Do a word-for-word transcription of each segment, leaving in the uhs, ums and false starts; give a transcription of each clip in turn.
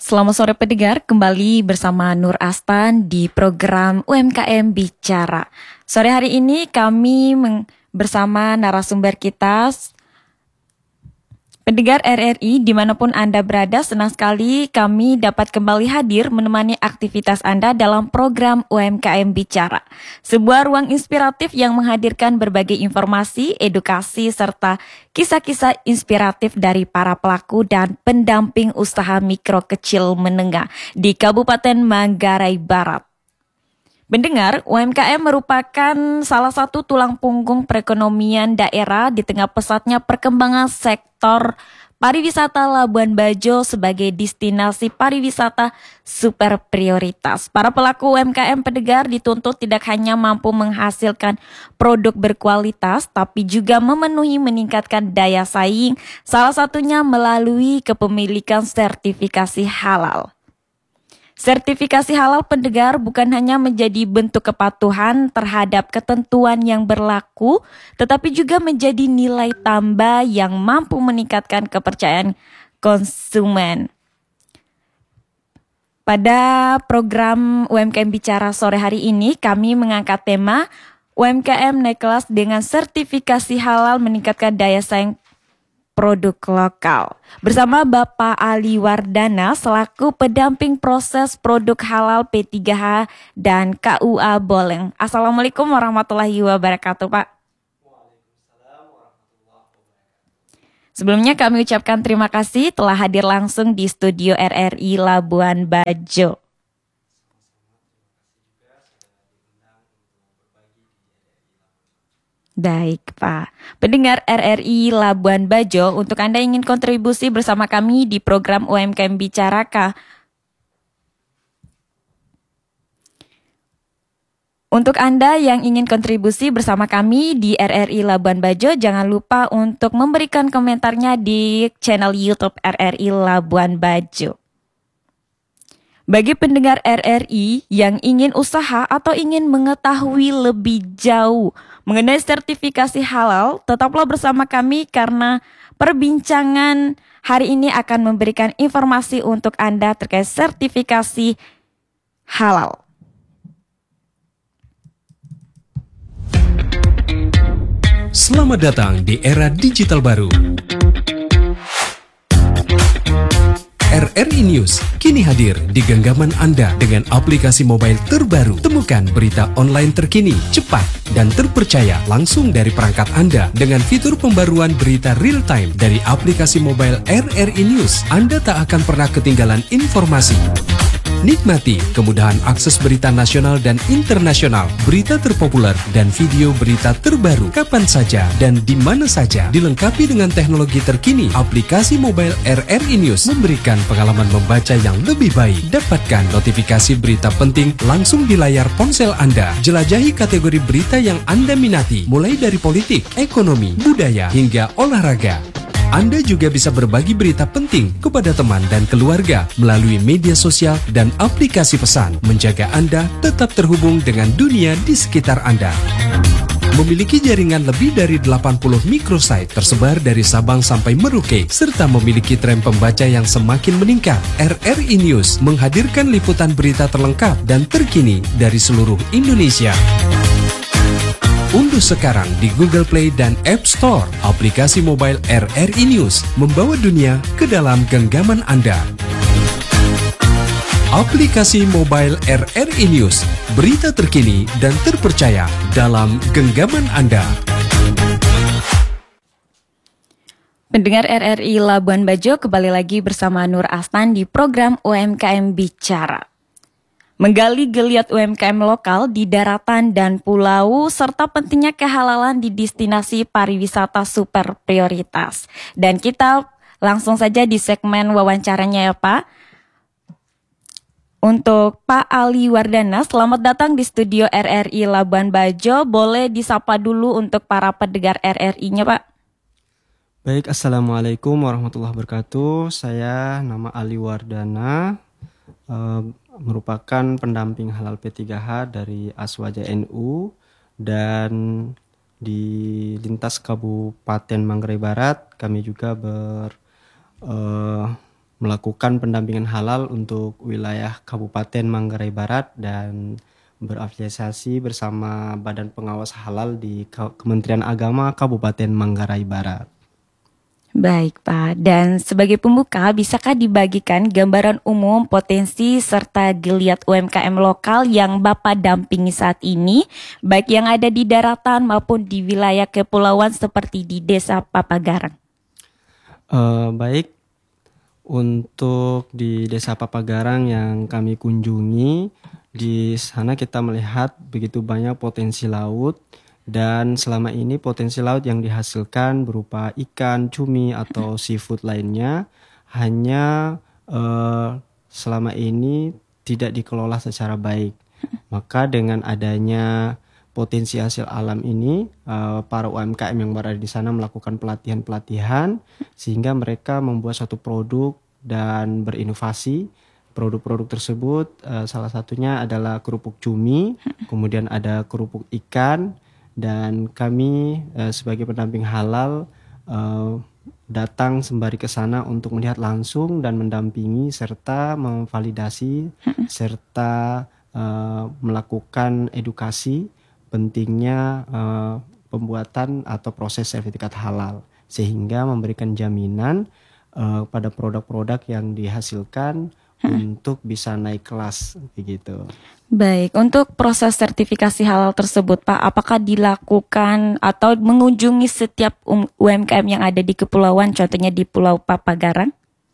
Selamat sore pendengar, kembali bersama Nur Astan di program U M K M Bicara. Sore hari ini kami meng- bersama narasumber kita, pendengar R R I dimanapun Anda berada, senang sekali kami dapat kembali hadir menemani aktivitas Anda dalam program U M K M Bicara. Sebuah ruang inspiratif yang menghadirkan berbagai informasi, edukasi, serta kisah-kisah inspiratif dari para pelaku dan pendamping usaha mikro kecil menengah di Kabupaten Manggarai Barat. Mendengar, U M K M merupakan salah satu tulang punggung perekonomian daerah di tengah pesatnya perkembangan sektor pariwisata Labuan Bajo sebagai destinasi pariwisata super prioritas. Para pelaku U M K M pendengar dituntut tidak hanya mampu menghasilkan produk berkualitas, tapi juga memenuhi meningkatkan daya saing, salah satunya melalui kepemilikan sertifikasi halal. Sertifikasi halal pendengar bukan hanya menjadi bentuk kepatuhan terhadap ketentuan yang berlaku, tetapi juga menjadi nilai tambah yang mampu meningkatkan kepercayaan konsumen. Pada program U M K M Bicara sore hari ini, kami mengangkat tema U M K M naik kelas dengan sertifikasi halal meningkatkan daya saing produk lokal. Bersama Bapak Ali Wardana selaku pendamping proses produk halal P tiga H dan K U A Boleng. Assalamualaikum warahmatullahi wabarakatuh, Pak. Waalaikumsalam warahmatullahi wabarakatuh. Sebelumnya kami ucapkan terima kasih telah hadir langsung di studio R R I Labuan Bajo. Baik, Pak. Pendengar R R I Labuan Bajo, untuk Anda ingin kontribusi bersama kami di program U M K M Bicara K. Untuk Anda yang ingin kontribusi bersama kami di R R I Labuan Bajo, jangan lupa untuk memberikan komentarnya di channel YouTube R R I Labuan Bajo. Bagi pendengar R R I yang ingin usaha atau ingin mengetahui lebih jauh mengenai sertifikasi halal, tetaplah bersama kami karena perbincangan hari ini akan memberikan informasi untuk Anda terkait sertifikasi halal. Selamat datang di era digital baru. R R I News kini hadir di genggaman Anda dengan aplikasi mobile terbaru. Temukan berita online terkini, cepat, dan terpercaya langsung dari perangkat Anda dengan fitur pembaruan berita real time dari aplikasi mobile R R I News. Anda tak akan pernah ketinggalan informasi. Nikmati kemudahan akses berita nasional dan internasional, berita terpopuler, dan video berita terbaru kapan saja dan di mana saja. Dilengkapi dengan teknologi terkini, aplikasi mobile R R I News memberikan pengalaman membaca yang lebih baik. Dapatkan notifikasi berita penting langsung di layar ponsel Anda. Jelajahi kategori berita yang Anda minati, mulai dari politik, ekonomi, budaya, hingga olahraga. Anda juga bisa berbagi berita penting kepada teman dan keluarga melalui media sosial dan aplikasi pesan, menjaga Anda tetap terhubung dengan dunia di sekitar Anda. Memiliki jaringan lebih dari delapan puluh microsite tersebar dari Sabang sampai Merauke, serta memiliki tren pembaca yang semakin meningkat. R R I News menghadirkan liputan berita terlengkap dan terkini dari seluruh Indonesia. Unduh sekarang di Google Play dan App Store aplikasi mobile R R I News, membawa dunia ke dalam genggaman Anda. Aplikasi mobile R R I News, berita terkini dan terpercaya dalam genggaman Anda. Pendengar R R I Labuan Bajo, kembali lagi bersama Nur Astan di program U M K M Bicara. Menggali geliat U M K M lokal di daratan dan pulau, serta pentingnya kehalalan di destinasi pariwisata super prioritas. Dan kita langsung saja di segmen wawancaranya ya Pak. Untuk Pak Ali Wardana, selamat datang di studio R R I Labuan Bajo. Boleh disapa dulu untuk para pendengar R R I-nya Pak. Baik, Assalamualaikum warahmatullahi wabarakatuh. Saya nama Ali Wardana, uh, merupakan pendamping halal P tiga H dari Aswaja N U dan di lintas Kabupaten Manggarai Barat kami juga ber uh, melakukan pendampingan halal untuk wilayah Kabupaten Manggarai Barat dan berafiliasi bersama Badan Pengawas Halal di Kementerian Agama Kabupaten Manggarai Barat. Baik Pak, dan sebagai pembuka bisakah dibagikan gambaran umum potensi serta geliat U M K M lokal yang Bapak dampingi saat ini, baik yang ada di daratan maupun di wilayah kepulauan seperti di Desa Papagarang? Uh, baik, untuk di Desa Papagarang yang kami kunjungi, di sana kita melihat begitu banyak potensi laut. Dan selama ini potensi laut yang dihasilkan berupa ikan, cumi, atau seafood lainnya hanya eh, selama ini tidak dikelola secara baik. Maka dengan adanya potensi hasil alam ini, eh, para U M K M yang berada di sana melakukan pelatihan-pelatihan sehingga mereka membuat suatu produk dan berinovasi. Produk-produk tersebut eh, salah satunya adalah kerupuk cumi, kemudian ada kerupuk ikan. Dan kami eh, sebagai pendamping halal eh, datang sembari ke sana untuk melihat langsung dan mendampingi serta memvalidasi serta eh, melakukan edukasi pentingnya eh, pembuatan atau proses sertifikat halal sehingga memberikan jaminan eh, pada produk-produk yang dihasilkan untuk bisa naik kelas begitu. Baik, untuk proses sertifikasi halal tersebut Pak, apakah dilakukan atau mengunjungi setiap U M K M yang ada di kepulauan, contohnya di Pulau Papagarang?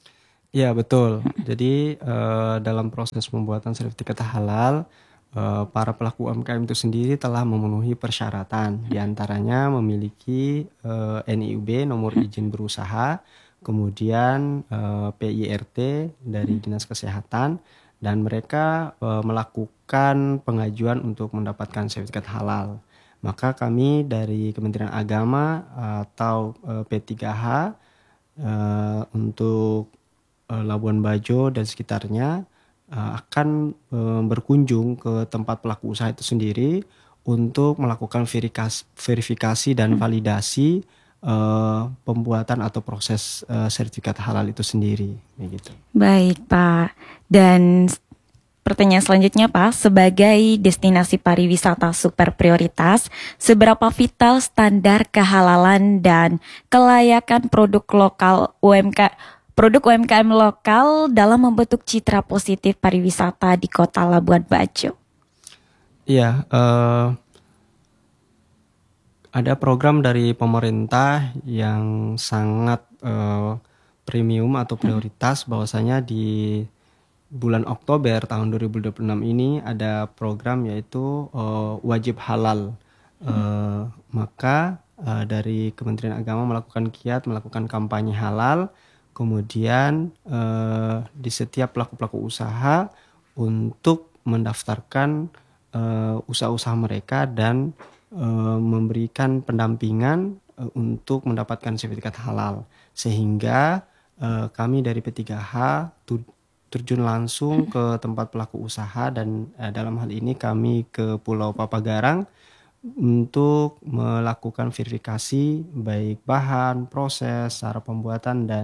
Ya betul, jadi eh, dalam proses pembuatan sertifikat halal, eh, para pelaku U M K M itu sendiri telah memenuhi persyaratan, diantaranya memiliki eh, N I U B, nomor izin berusaha, kemudian eh, P I R T dari Dinas Kesehatan, dan mereka eh, melakukan pengajuan untuk mendapatkan sertifikat halal. Maka kami dari Kementerian Agama atau eh, P tiga H eh, untuk eh, Labuan Bajo dan sekitarnya eh, akan eh, berkunjung ke tempat pelaku usaha itu sendiri untuk melakukan verifikasi, verifikasi dan validasi Uh, pembuatan atau proses uh, sertifikat halal itu sendiri, begitu. Baik Pak, dan pertanyaan selanjutnya Pak, sebagai destinasi pariwisata super prioritas, seberapa vital standar kehalalan dan kelayakan produk lokal U M K produk U M K M lokal dalam membentuk citra positif pariwisata di Kota Labuan Bajo? Iya. Uh, Ada program dari pemerintah yang sangat uh, premium atau prioritas, bahwasanya di bulan Oktober tahun dua ribu dua puluh enam ini ada program yaitu uh, wajib halal. Uh, maka uh, dari Kementerian Agama melakukan kiat, melakukan kampanye halal, kemudian uh, di setiap pelaku-pelaku usaha untuk mendaftarkan uh, usaha-usaha mereka dan memberikan pendampingan untuk mendapatkan sertifikat halal, sehingga uh, kami dari P tiga H terjun langsung ke tempat pelaku usaha dan uh, dalam hal ini kami ke Pulau Papagarang untuk melakukan verifikasi baik bahan, proses, cara pembuatan dan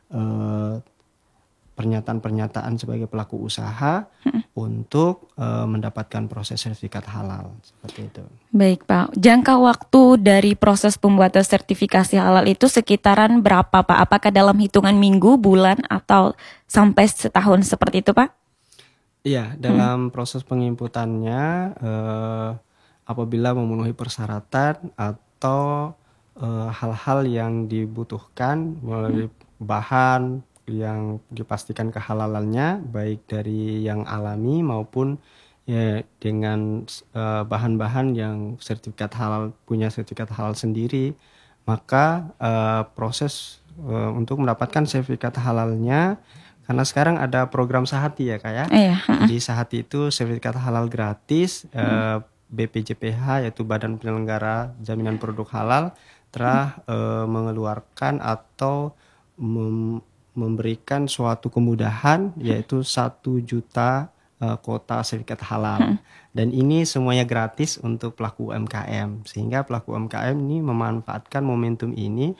uh, pernyataan-pernyataan sebagai pelaku usaha hmm. untuk uh, mendapatkan proses sertifikat halal, seperti itu. Baik Pak, jangka waktu dari proses pembuatan sertifikasi halal itu sekitaran berapa Pak? Apakah dalam hitungan minggu, bulan, atau sampai setahun seperti itu Pak? Iya, dalam hmm. proses penginputannya uh, apabila memenuhi persyaratan atau uh, hal-hal yang dibutuhkan melalui bahan yang dipastikan kehalalannya baik dari yang alami maupun ya dengan uh, bahan-bahan yang sertifikat halal, punya sertifikat halal sendiri, maka uh, proses uh, untuk mendapatkan sertifikat halalnya, karena sekarang ada program Sahati ya Kak ya. Iya. Di Sahati itu sertifikat halal gratis, uh, B P J P H yaitu Badan Penyelenggara Jaminan Produk Halal telah uh, mengeluarkan atau mem- memberikan suatu kemudahan yaitu satu juta uh, kuota sertifikat halal hmm. dan ini semuanya gratis untuk pelaku U M K M, sehingga pelaku U M K M ini memanfaatkan momentum ini hmm.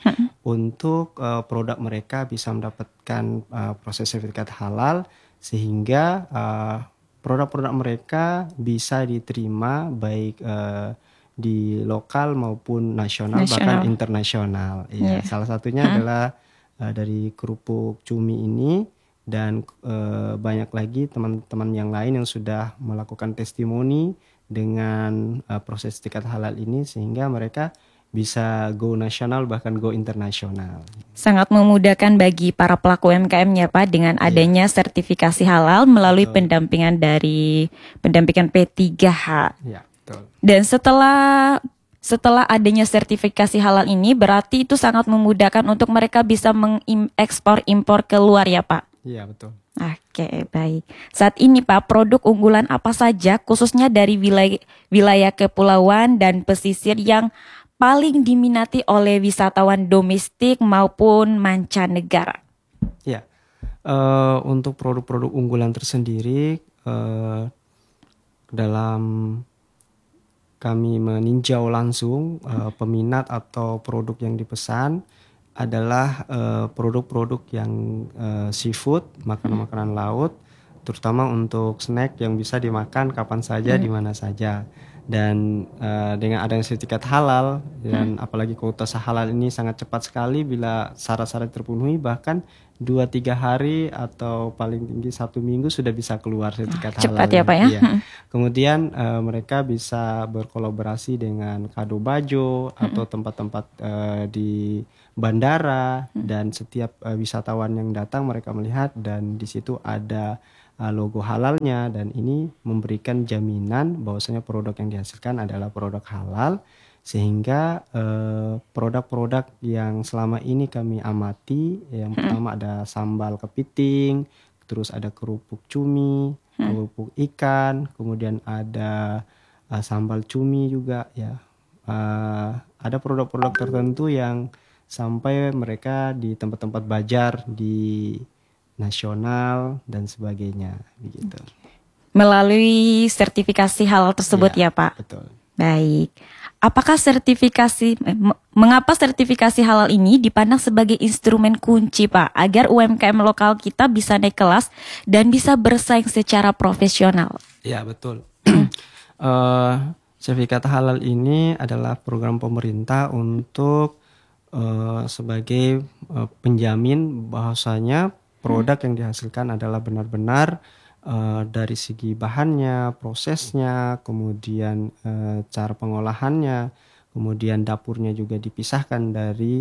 untuk uh, produk mereka bisa mendapatkan uh, proses sertifikat halal, sehingga uh, produk-produk mereka bisa diterima baik uh, di lokal maupun nasional, Nasional. bahkan internasional. Yeah. Ya, salah satunya Hmm. adalah uh, dari kerupuk cumi ini, dan uh, banyak lagi teman-teman yang lain yang sudah melakukan testimoni dengan uh, proses sertifikat halal ini, sehingga mereka bisa go nasional bahkan go internasional. Sangat memudahkan bagi para pelaku U M K M ya Pak dengan adanya sertifikasi halal melalui Betul. pendampingan dari pendampingan P tiga H. Ya, betul. Dan setelah setelah adanya sertifikasi halal ini berarti itu sangat memudahkan untuk mereka bisa mengekspor impor keluar ya Pak. Iya, betul. Oke, baik. Saat ini Pak, produk unggulan apa saja khususnya dari wilayah wilayah kepulauan dan pesisir yang paling diminati oleh wisatawan domestik maupun mancanegara? Ya, uh, untuk produk-produk unggulan tersendiri, uh, dalam kami meninjau langsung uh, peminat atau produk yang dipesan adalah uh, produk-produk yang uh, seafood, makanan-makanan laut, terutama untuk snack yang bisa dimakan kapan saja, Hmm. di mana saja. Dan uh, dengan adanya sertifikat halal dan apalagi kuota halal ini sangat cepat sekali bila syarat-syarat terpenuhi, bahkan dua tiga hari atau paling tinggi satu minggu sudah bisa keluar sertifikat halal. Cepat ya Pak ya? Iya. Kemudian uh, mereka bisa berkolaborasi dengan Kado Bajo atau tempat-tempat uh, di bandara, dan setiap uh, wisatawan yang datang mereka melihat dan di situ ada logo halalnya, dan ini memberikan jaminan bahwasanya produk yang dihasilkan adalah produk halal, sehingga eh, produk-produk yang selama ini kami amati, yang pertama ada sambal kepiting, terus ada kerupuk cumi, kerupuk ikan, kemudian ada uh, sambal cumi juga ya. Uh, ada produk-produk tertentu yang sampai mereka di tempat-tempat bajar di nasional dan sebagainya begitu. Melalui sertifikasi halal tersebut ya, Ya, Pak. Betul. Baik. Apakah sertifikasi eh, me- mengapa sertifikasi halal ini dipandang sebagai instrumen kunci, Pak, agar U M K M lokal kita bisa naik kelas dan bisa bersaing secara profesional? Ya, betul. uh, sertifikat halal ini adalah program pemerintah untuk uh, sebagai uh, penjamin bahwasanya produk yang dihasilkan adalah benar-benar uh, dari segi bahannya, prosesnya, kemudian uh, cara pengolahannya, kemudian dapurnya juga dipisahkan dari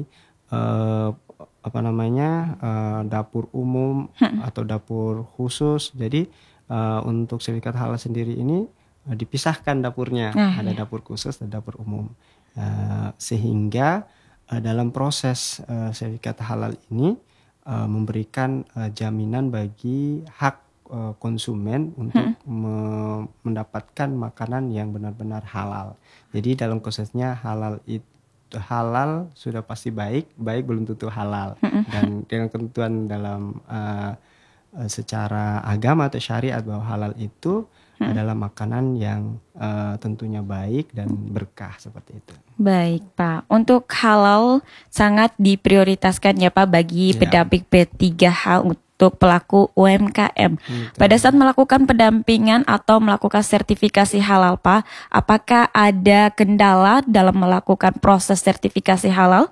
uh, apa namanya uh, dapur umum atau dapur khusus. Jadi uh, untuk sertifikat halal sendiri ini uh, dipisahkan dapurnya, Ah, ada iya. dapur khusus dan dapur umum, uh, sehingga uh, dalam proses uh, sertifikat halal ini Uh, memberikan uh, jaminan bagi hak uh, konsumen untuk me- mendapatkan makanan yang benar-benar halal. Jadi dalam konsepnya halal itu halal sudah pasti baik, baik belum tentu halal. Dan dengan ketentuan dalam uh, uh, secara agama atau syariat bahwa halal itu adalah makanan yang uh, tentunya baik dan berkah seperti itu. Baik, Pak. Untuk halal sangat diprioritaskan ya, Pak, bagi Ya. pendamping P tiga H untuk pelaku U M K M. Betul. Pada saat melakukan pendampingan atau melakukan sertifikasi halal, Pak, apakah ada kendala dalam melakukan proses sertifikasi halal?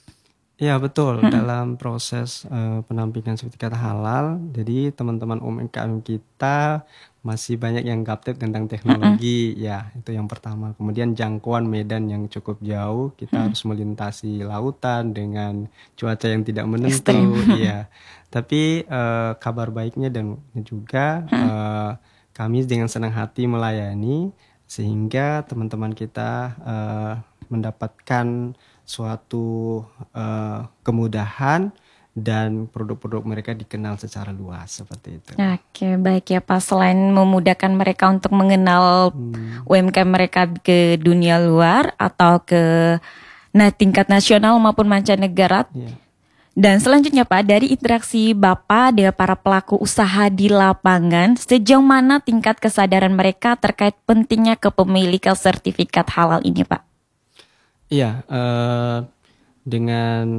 Ya, betul. Dalam proses uh, pendampingan sertifikat halal, jadi teman-teman U M K M kita masih banyak yang gaptek tentang teknologi, ya itu yang pertama. Kemudian jangkauan medan yang cukup jauh, kita harus melintasi lautan dengan cuaca yang tidak menentu, Ekstrim. ya. Tapi uh, kabar baiknya dan juga uh, kami dengan senang hati melayani sehingga teman-teman kita uh, mendapatkan suatu uh, kemudahan dan produk-produk mereka dikenal secara luas seperti itu. Oke, baik ya, Pak. Selain memudahkan mereka untuk mengenal U M K M mereka ke dunia luar atau ke nah tingkat nasional maupun mancanegara. Ya. Dan selanjutnya, Pak, dari interaksi Bapak dengan para pelaku usaha di lapangan, sejauh mana tingkat kesadaran mereka terkait pentingnya kepemilikan sertifikat halal ini, Pak? Iya, eh, dengan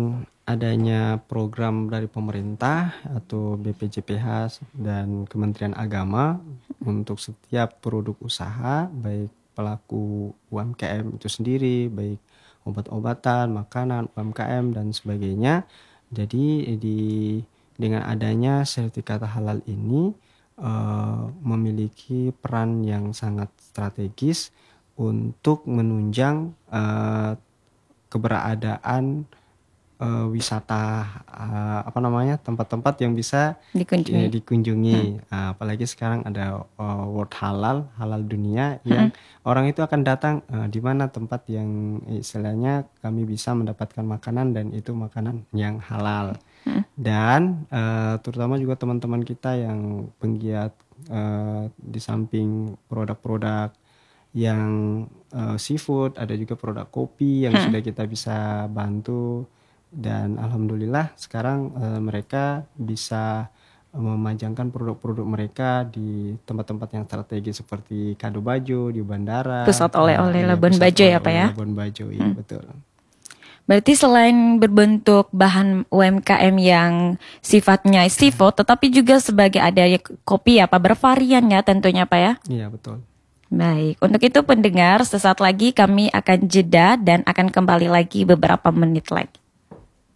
adanya program dari pemerintah atau B P J P H dan Kementerian Agama untuk setiap produk usaha, baik pelaku U M K M itu sendiri, baik obat-obatan, makanan, U M K M dan sebagainya. Jadi di dengan adanya sertifikat halal ini uh, memiliki peran yang sangat strategis untuk menunjang uh, keberadaan Uh, wisata uh, apa namanya tempat-tempat yang bisa dikunjungi, uh, dikunjungi. Hmm. Uh, apalagi sekarang ada uh, World Halal Halal Dunia yang hmm. orang itu akan datang uh, di mana tempat yang istilahnya kami bisa mendapatkan makanan dan itu makanan yang halal. Hmm. Dan uh, terutama juga teman-teman kita yang penggiat uh, di samping produk-produk yang uh, seafood, ada juga produk kopi yang hmm. sudah kita bisa bantu. Dan alhamdulillah sekarang uh, mereka bisa memajangkan produk-produk mereka di tempat-tempat yang strategis seperti Kado Bajo di bandara, pusat oleh-oleh uh, Labuan Bajo ya Pak ya. Labuan Bajo, iya hmm. betul. Berarti selain berbentuk bahan U M K M yang sifatnya seafood, tetapi juga sebagai ada kopi ya Pak, bervarian ya tentunya Pak ya. Iya betul. Baik, untuk itu pendengar sesaat lagi kami akan jeda dan akan kembali lagi beberapa menit lagi.